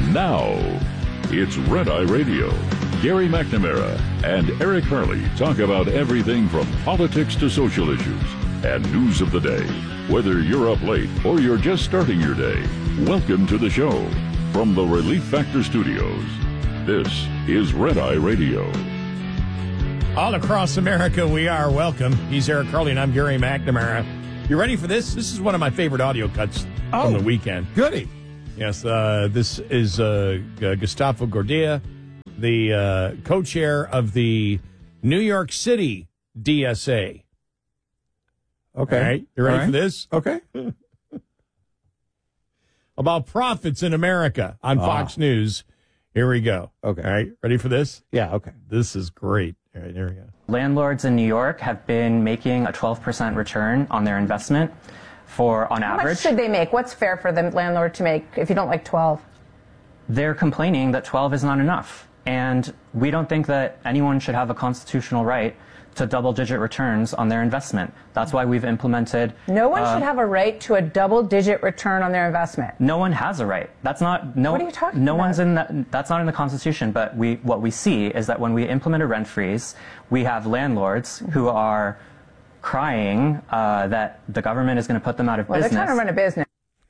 Now, it's Red Eye Radio. Gary McNamara and Eric Harley talk about everything from politics to social issues and news of the day. Whether you're up late or you're just starting your day, welcome to the show. From the Relief Factor Studios, this is Red Eye Radio. All across America, we are welcome. He's Eric Harley, and I'm Gary McNamara. You ready for this? This is one of my favorite audio cuts from the weekend. Goody. Yes, this is Gustavo Gordillo, the co-chair of the New York City DSA. Okay. All right, you ready for this? Okay. About profits in America on Fox News. Here we go. Okay. All right, ready for this? Yeah, okay. This is great. All right, here we go. Landlords in New York have been making a 12% return on their investment on average. How much should they make? What's fair for the landlord to make if you don't like 12? They're complaining that 12 is not enough. And we don't think that anyone should have a constitutional right to double-digit returns on their investment. That's why we've implemented... No one should have a right to a double-digit return on their investment. No one has a right. That's not... No, what are you talking no about? one's in that. That's not in the Constitution. But what we see is that when we implement a rent freeze, we have landlords who are crying that the government is going to put them out of business. They're trying to run a business.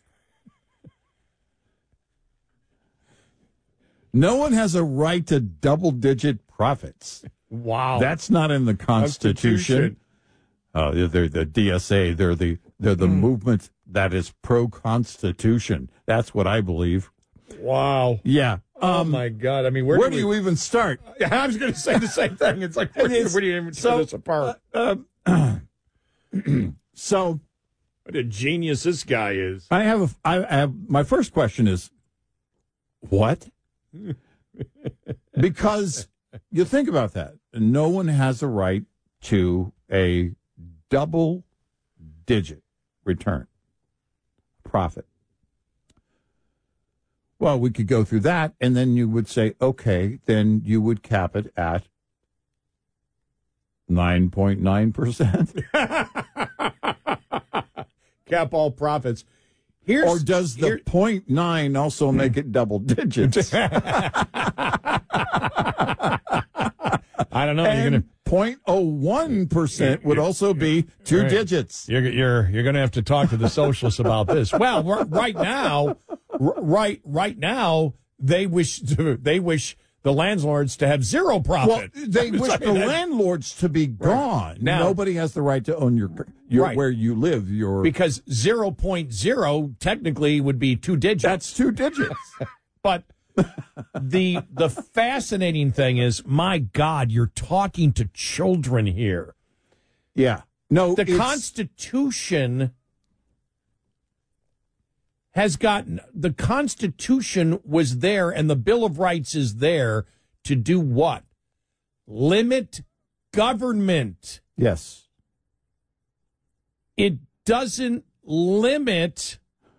No one has a right to double-digit profits. Wow. That's not in the Constitution. They're the DSA. They're the movement that is pro-Constitution. That's what I believe. Wow. Yeah. Oh, my God. I mean, where do you even start? I was going to say the same thing. It's like, where do you even tear this apart? So, what a genius this guy is. I have my first question is, what? Because you think about that. No one has a right to a double-digit return profit. Well, we could go through that, and then you would say, okay, then you would cap it at 9.9%. Cap all profits. Or does the 0.9 also make it double digits? I don't know. And 0.01% would also be two digits. You're going to have to talk to the socialists about this. Well, right now, they wish the landlords to have zero profit. Well, they wish the landlords to be gone. Right. Now, nobody has the right to own your right. Where you live. Because 0.0 technically would be two digits. That's two digits. But the fascinating thing is, my God, you're talking to children here. Yeah. No, the Constitution has gotten, the Constitution was there and the Bill of Rights is there to do what? Limit government. Yes. It doesn't limit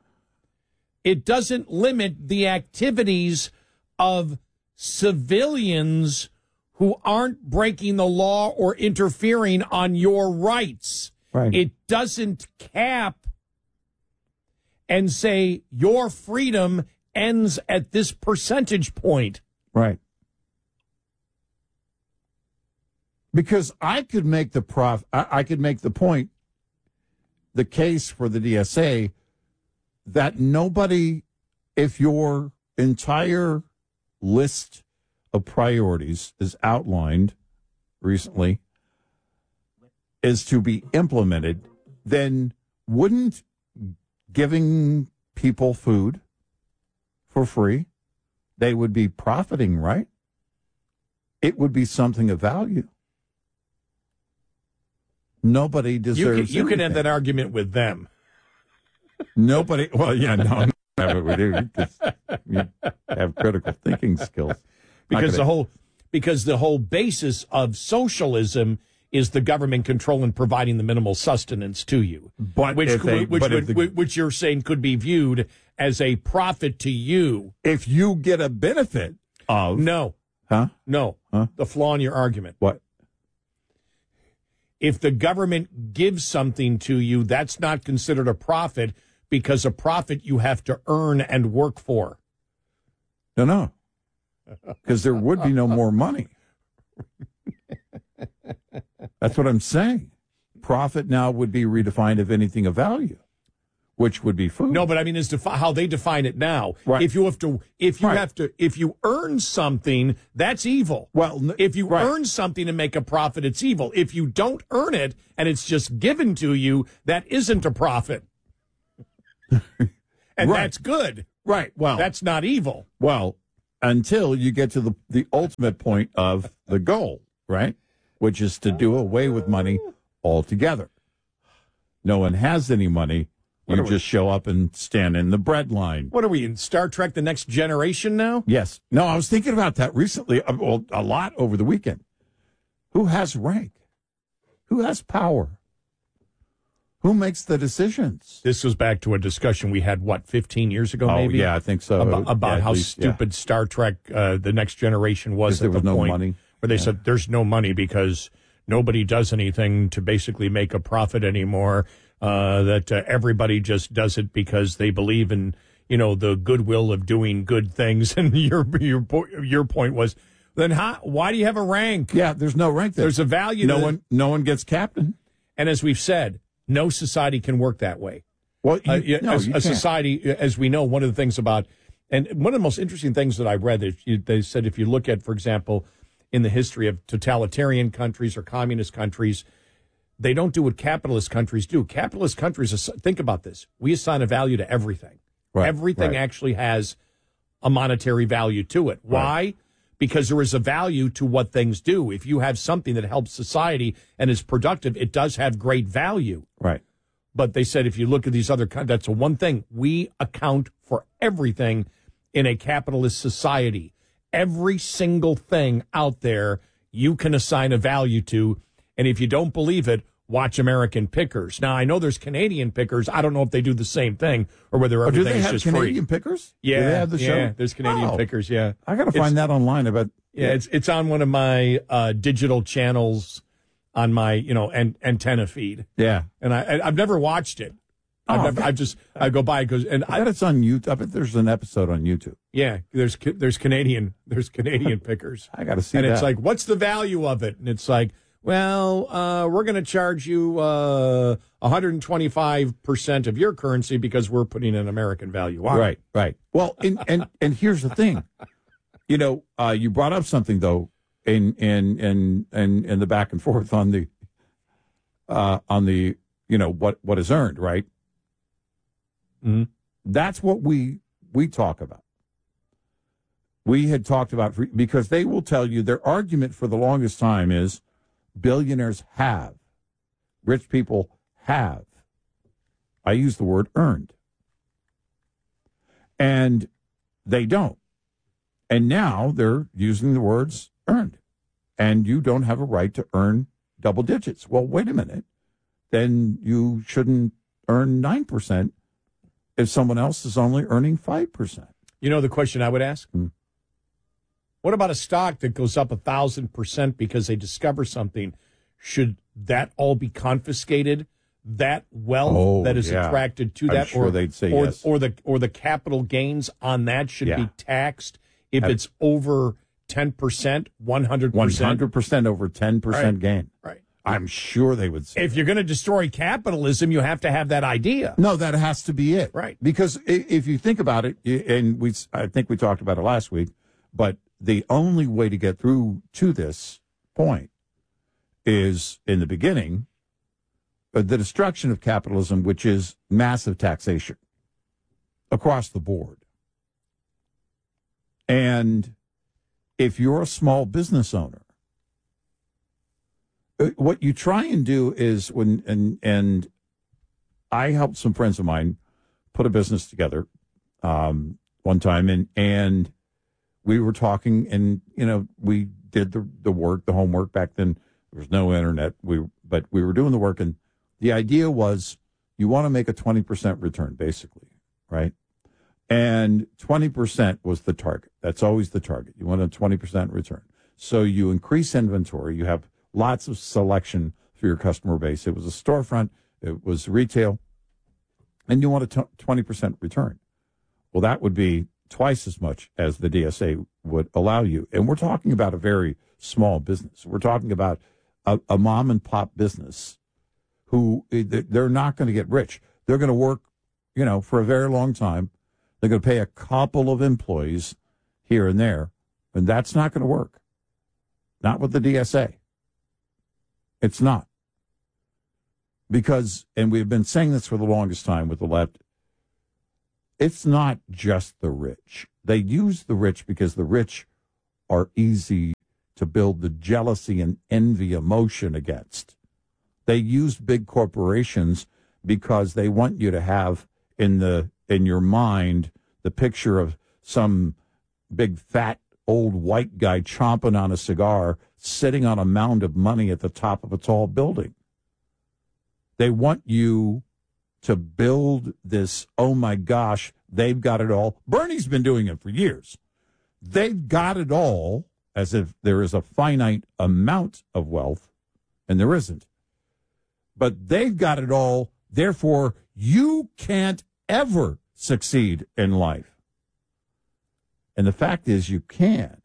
the activities of civilians who aren't breaking the law or interfering on your rights. Right. It doesn't cap and say your freedom ends at this percentage point. Right. Because I could make the point, the case for the DSA, that nobody, if your entire list of priorities is outlined recently, is to be implemented, then wouldn't giving people food for free, they would be profiting, right? It would be something of value. Nobody deserves You can end that argument with them. Nobody, well, yeah, no, that's what we do. You have critical thinking skills. Because the whole basis of socialism is the government control and providing the minimal sustenance to you, which you're saying could be viewed as a profit to you if you get a benefit of the flaw in your argument. What? If the government gives something to you, that's not considered a profit, because a profit you have to earn and work for. No. Because there would be no more money. That's what I'm saying. Profit now would be redefined of anything of value, which would be food. No, but I mean, is how they define it now. Right. If you earn something, that's evil. Well, if you earn something and make a profit, it's evil. If you don't earn it and it's just given to you, that isn't a profit. And that's good. Right. Well, that's not evil. Well, until you get to the ultimate point of the goal, right? Which is to do away with money altogether. No one has any money. You just show up and stand in the bread line. What are we, in Star Trek The Next Generation now? Yes. No, I was thinking about that recently, a lot over the weekend. Who has rank? Who has power? Who makes the decisions? This goes back to a discussion we had, 15 years ago, maybe? Oh, yeah, I think so. About how stupid Star Trek The Next Generation was at the point money. Where they said there's no money because nobody does anything to basically make a profit anymore, that everybody just does it because they believe in, the goodwill of doing good things. And your point was, then why do you have a rank? Yeah, there's no rank there. There's a value. No one gets captain. And as we've said, no society can work that way. Well, society, as we know, one of the things about, and one of the most interesting things that I read, they said if you look at, for example, in the history of totalitarian countries or communist countries, they don't do what capitalist countries do. Capitalist countries, think about this. We assign a value to everything. Right, everything actually has a monetary value to it. Why? Right. Because there is a value to what things do. If you have something that helps society and is productive, it does have great value. Right. But they said if you look at these other countries, that's one thing. We account for everything in a capitalist society. Every single thing out there you can assign a value to. And if you don't believe it, watch American Pickers. Now, I know there's Canadian Pickers. I don't know if they do the same thing or whether everything is just free. Do they have Canadian Pickers? Yeah. Do they have the show? Yeah, there's Canadian Pickers, yeah. I got to find that online. It's on one of my digital channels on my, antenna feed. Yeah. And I've never watched it. I go by because I bet it's on YouTube. I bet there's an episode on YouTube. Yeah, there's Canadian Pickers. I got to see that. And it's like, what's the value of it? And it's like, well, we're going to charge you 125% of your currency because we're putting an American value on it. Right. Well, and here's the thing. You brought up something though in the back and forth on the what is earned, right? Mm-hmm. That's what we talk about. We had talked about, because they will tell you their argument for the longest time is billionaires have, rich people have, I use the word earned. And they don't. And now they're using the words earned. And you don't have a right to earn double digits. Well, wait a minute. Then you shouldn't earn 9% if someone else is only earning 5%. You know the question I would ask? What about a stock that goes up 1,000% because they discover something? Should that all be confiscated? That wealth that is attracted to that, sure they'd say yes. Or the capital gains on that should be taxed if it's over 10%, 100%. 100% over 10% gain. Right. I'm sure they would say if you're going to destroy capitalism, you have to have that idea. No, that has to be it. Right. Because if you think about it, and I think we talked about it last week, but the only way to get through to this point is, in the beginning, the destruction of capitalism, which is massive taxation across the board. And if you're a small business owner, what you try and do is and I helped some friends of mine put a business together one time, and we were talking, and we did the work, the homework. Back then there was no internet, but we were doing the work, and the idea was you want to make a 20% return, basically, right? And 20% was the target. That's always the target. You want a 20% return. So you increase inventory. You have lots of selection for your customer base. It was a storefront. It was retail. And you want a 20% return. Well, that would be twice as much as the DSA would allow you. And we're talking about a very small business. We're talking about a mom and pop business who they're not going to get rich. They're going to work, for a very long time. They're going to pay a couple of employees here and there, and that's not going to work. Not with the DSA. It's not. Because, and we've been saying this for the longest time with the left, it's not just the rich. They use the rich because the rich are easy to build the jealousy and envy emotion against. They use big corporations because they want you to have in your mind the picture of some big fat old white guy chomping on a cigar sitting on a mound of money at the top of a tall building. They want you to build this, oh my gosh, they've got it all. Bernie's been doing it for years. They've got it all, as if there is a finite amount of wealth, and there isn't. But they've got it all, therefore you can't ever succeed in life. And the fact is you can.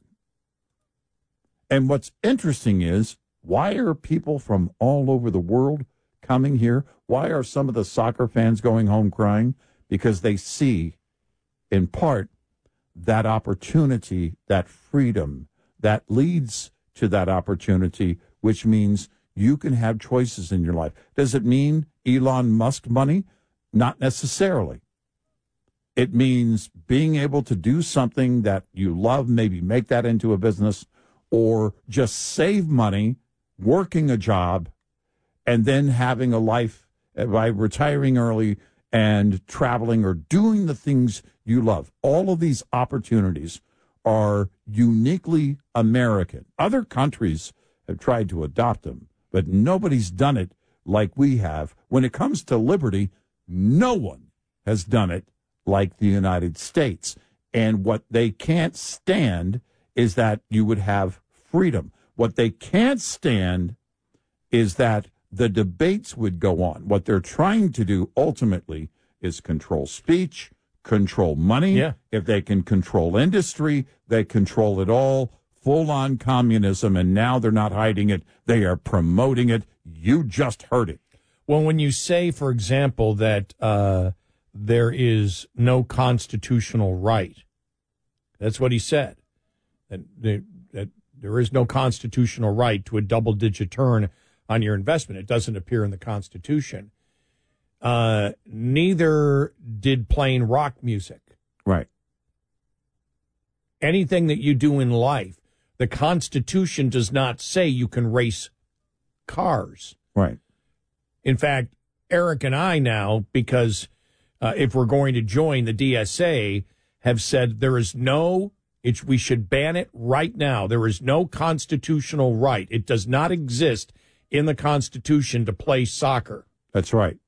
And what's interesting is, why are people from all over the world coming here? Why are some of the soccer fans going home crying? Because they see, in part, that opportunity, that freedom, that leads to that opportunity, which means you can have choices in your life. Does it mean Elon Musk money? Not necessarily. It means being able to do something that you love, maybe make that into a business, or just save money, working a job, and then having a life by retiring early and traveling or doing the things you love. All of these opportunities are uniquely American. Other countries have tried to adopt them, but nobody's done it like we have. When it comes to liberty, no one has done it like the United States. And what they can't stand is that you would have freedom. What they can't stand is that the debates would go on. What they're trying to do ultimately is control speech, control money. Yeah. If they can control industry, they control it all. Full-on communism, and now they're not hiding it. They are promoting it. You just heard it. Well, when you say, for example, that there is no constitutional right, that's what he said, that there is no constitutional right to a double-digit return on your investment. It doesn't appear in the Constitution. Neither did playing rock music. Right. Anything that you do in life, the Constitution does not say you can race cars. Right. In fact, Eric and I now, because if we're going to join the DSA, have said there is we should ban it right now. There is no constitutional right. It does not exist in the Constitution to play soccer. That's right.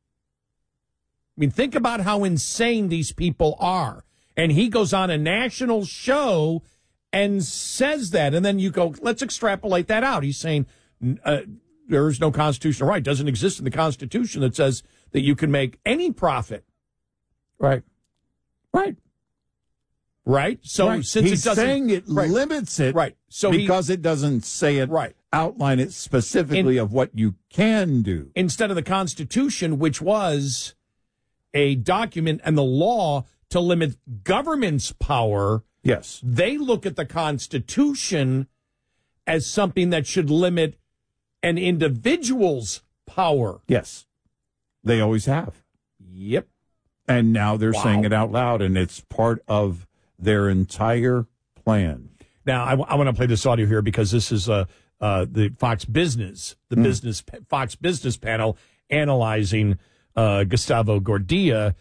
I mean, think about how insane these people are. And he goes on a national show and says that. And then you go, let's extrapolate that out. He's saying there is no constitutional right. It doesn't exist in the Constitution that says that you can make any profit. Right. Right. Right? So right. Since He's it doesn't saying it limits it, right? So because it doesn't say it, right? Outline it specifically of what you can do instead of the Constitution, which was a document and the law to limit government's power. Yes, they look at the Constitution as something that should limit an individual's power. Yes, they always have. Yep, and now they're saying it out loud, and it's part of their entire plan. Now, I want to play this audio here because this is the Fox Business, Fox Business panel analyzing Gustavo Gordillo,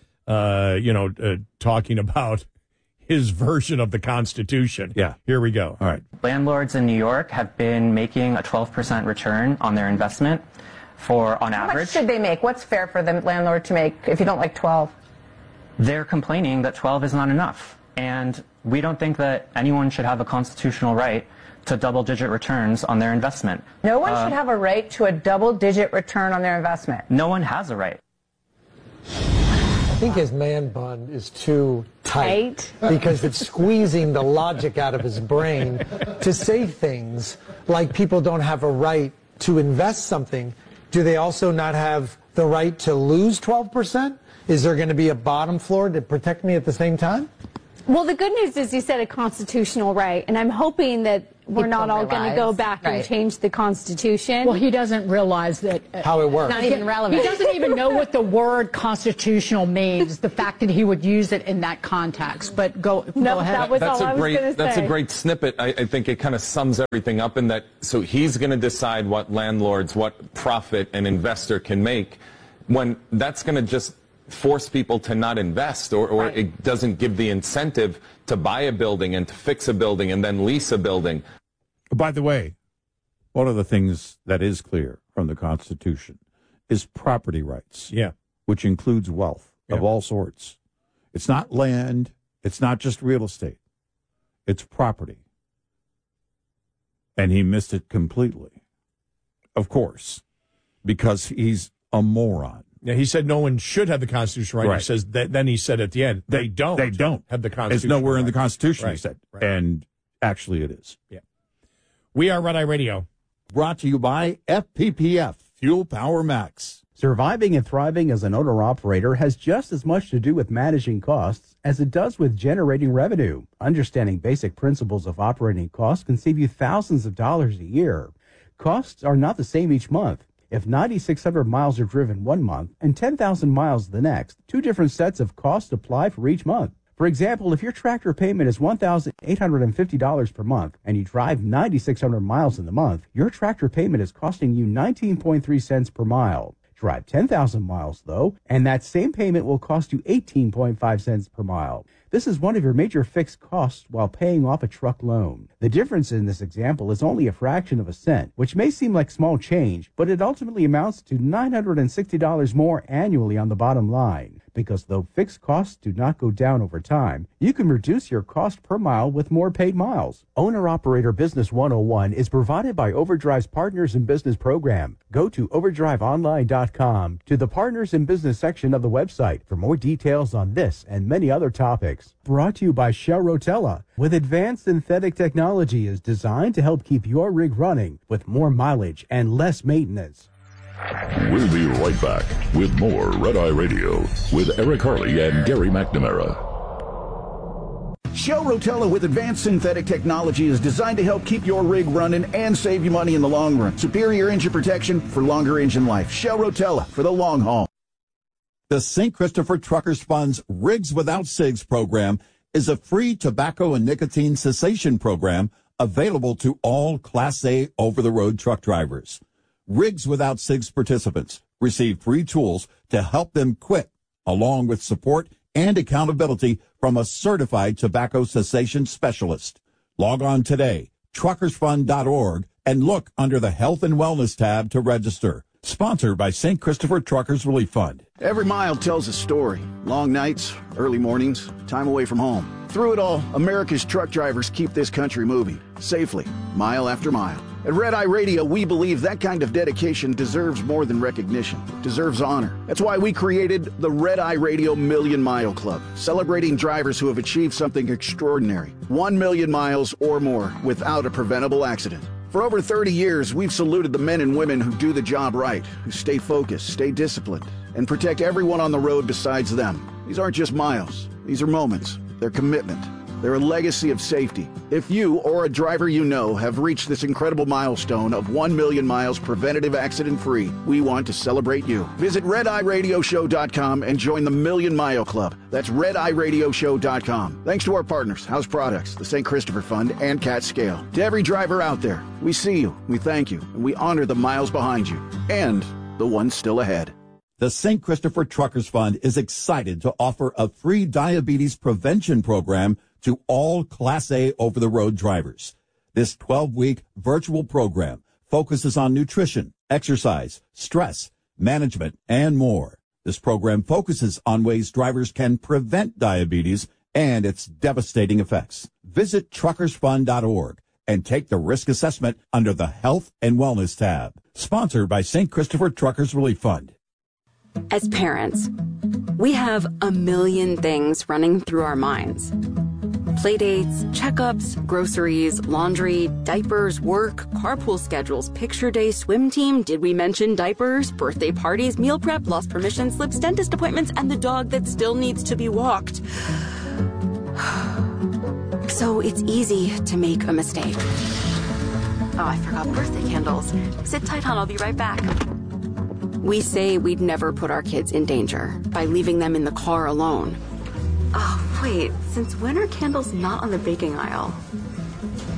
talking about his version of the Constitution. Yeah. Here we go. All right. Landlords in New York have been making a 12% return on their investment on average. How much should they make? What's fair for the landlord to make if you don't like 12? They're complaining that 12 is not enough. And we don't think that anyone should have a constitutional right to double-digit returns on their investment. No one should have a right to a double-digit return on their investment. No one has a right. think his man bun is too tight because it's squeezing the logic out of his brain to say things like people don't have a right to invest something. Do they also not have the right to lose 12%? Is there going to be a bottom floor to protect me at the same time? Well, the good news is he said a constitutional right, and I'm hoping that we're not all going to go back and change the Constitution. Well, he doesn't realize that how it works. Not even relevant. He doesn't even know what the word constitutional means. The fact that he would use it in that context. But go ahead. That was all I was going to say. That's a great snippet. I think it kind of sums everything up in that. So he's going to decide what landlords, what profit an investor can make, when that's going to just force people to not invest, or it doesn't give the incentive to buy a building and to fix a building and then lease a building. By the way, one of the things that is clear from the Constitution is property rights, which includes wealth of all sorts. It's not land. It's not just real estate. It's property. And he missed it completely, of course, because he's a moron. Yeah, he said no one should have the Constitution right. He says that, then he said at the end, they don't have the Constitution. It's nowhere in the Constitution, right. He said. Right. And actually it is. Yeah. We are Red Eye Radio. Brought to you by FPPF, Fuel Power Max. Surviving and thriving as an owner-operator has just as much to do with managing costs as it does with generating revenue. Understanding basic principles of operating costs can save you thousands of dollars a year. Costs are not the same each month. If 9,600 miles are driven one month and 10,000 miles the next, two different sets of costs apply for each month. For example, if your tractor payment is $1,850 per month and you drive 9,600 miles in the month, your tractor payment is costing you 19.3 cents per mile. Drive 10,000 miles, though, and that same payment will cost you 18.5 cents per mile. This is one of your major fixed costs while paying off a truck loan. The difference in this example is only a fraction of a cent, which may seem like small change, but it ultimately amounts to $960 more annually on the bottom line. Because though fixed costs do not go down over time, you can reduce your cost per mile with more paid miles. Owner-Operator Business 101 is provided by Overdrive's Partners in Business program. Go to overdriveonline.com to the Partners in Business section of the website for more details on this and many other topics. Brought to you by Shell Rotella, with advanced synthetic technology is designed to help keep your rig running with more mileage and less maintenance. We'll be right back with more Red Eye Radio with Eric Harley and Gary McNamara. Shell Rotella with advanced synthetic technology is designed to help keep your rig running and save you money in the long run. Superior engine protection for longer engine life. Shell Rotella for the long haul. The St. Christopher Truckers Fund's Rigs Without Cigs program is a free tobacco and nicotine cessation program available to all Class A over-the-road truck drivers. Rigs Without Cigs participants receive free tools to help them quit, along with support and accountability from a certified tobacco cessation specialist. Log on today, truckersfund.org, and look under the Health and Wellness tab to register. Sponsored by St. Christopher Truckers Relief Fund. Every mile tells a story. Long nights, early mornings, time away from home. Through it all, America's truck drivers keep this country moving, safely, mile after mile. At Red Eye Radio, we believe that kind of dedication deserves more than recognition. It deserves honor. That's why we created the Red Eye Radio Million Mile Club, celebrating drivers who have achieved something extraordinary. 1 million miles or more without a preventable accident. For over 30 years, we've saluted the men and women who do the job right, who stay focused, stay disciplined, and protect everyone on the road besides them. These aren't just miles. These are moments. They're commitment. They're a legacy of safety. If you or a driver you know have reached this incredible milestone of 1 million miles preventative accident-free, we want to celebrate you. Visit RedEyeRadioShow.com and join the Million Mile Club. That's RedEyeRadioShow.com. Thanks to our partners, House Products, the St. Christopher Fund, and Cat Scale. To every driver out there, we see you, we thank you, and we honor the miles behind you and the ones still ahead. The St. Christopher Truckers Fund is excited to offer a free diabetes prevention program to all Class A over-the-road drivers. This 12-week virtual program focuses on nutrition, exercise, stress, management, and more. This program focuses on ways drivers can prevent diabetes and its devastating effects. Visit truckersfund.org and take the risk assessment under the Health and Wellness tab. Sponsored by St. Christopher Truckers Relief Fund. As parents, We have a million things running through our minds. Playdates, checkups, groceries, laundry, diapers, work, carpool schedules, picture day, swim team, did we mention diapers, birthday parties, meal prep, lost permission slips, dentist appointments, and the dog that still needs to be walked. So it's easy to make a mistake. Oh, I forgot birthday candles. Sit tight, hon, I'll be right back. We say we'd never put our kids in danger by leaving them in the car alone. Oh, wait, since when are candles not on the baking aisle?